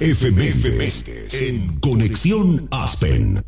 Efemérides en Conexión Aspen.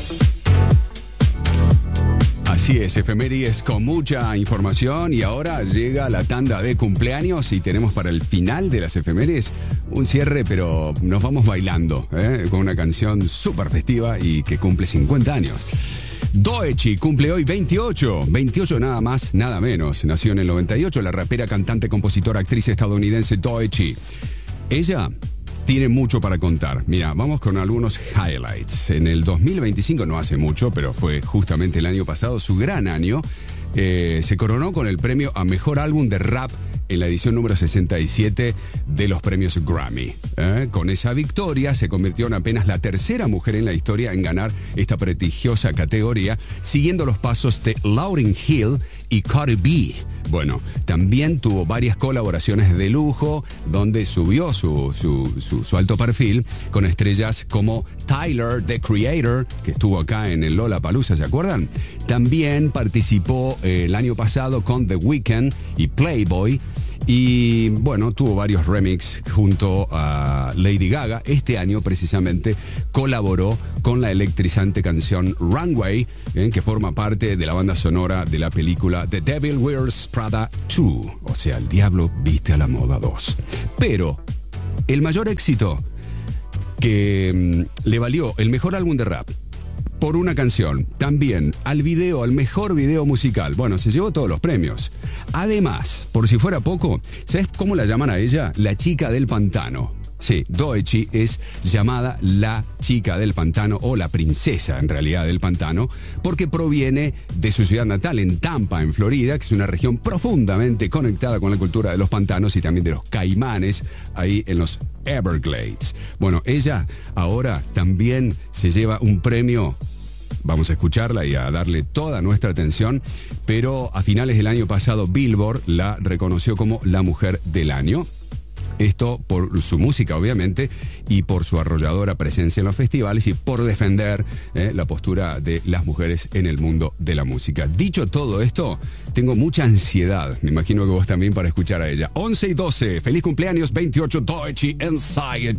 Así es, efemérides con mucha información y ahora llega la tanda de cumpleaños y tenemos para el final de las efemérides un cierre, pero nos vamos bailando, con una canción súper festiva y que cumple 50 años. Doechii cumple hoy 28 nada más, nada menos. Nació en el 98, la rapera, cantante, compositora, actriz estadounidense Doechii. Ella tiene mucho para contar. Mira, vamos con algunos highlights. En el 2025, no hace mucho, pero fue justamente el año pasado, su gran año, se coronó con el premio a Mejor Álbum de Rap en la edición número 67 de los premios Grammy. Con esa victoria se convirtió en apenas la tercera mujer en la historia en ganar esta prestigiosa categoría, siguiendo los pasos de Lauryn Hill y Cardi B. Bueno, también tuvo varias colaboraciones de lujo, donde subió su alto perfil con estrellas como Tyler, The Creator, que estuvo acá en el Lollapalooza, ¿se acuerdan? También participó el año pasado con The Weeknd y Playboy. Y bueno, tuvo varios remixes junto a Lady Gaga. Este año precisamente colaboró con la electrizante canción Runway, que forma parte de la banda sonora de la película The Devil Wears Prada 2, o sea, El Diablo Viste a la Moda 2. Pero el mayor éxito que le valió el mejor álbum de rap por una canción, también al mejor video musical. Bueno, se llevó todos los premios. Además, por si fuera poco, ¿sabes cómo la llaman a ella? La chica del pantano. Sí, Doechii es llamada la chica del pantano, o la princesa en realidad del pantano, porque proviene de su ciudad natal, en Tampa, en Florida, que es una región profundamente conectada con la cultura de los pantanos y también de los caimanes, ahí en los Everglades. Bueno, ella ahora también se lleva un premio. Vamos a escucharla y a darle toda nuestra atención, pero a finales del año pasado Billboard la reconoció como la mujer del año. Esto por su música, obviamente, y por su arrolladora presencia en los festivales y por defender la postura de las mujeres en el mundo de la música. Dicho todo esto, tengo mucha ansiedad, me imagino que vos también, para escuchar a ella. 11 y 12, feliz cumpleaños, 28, Doechii Inside.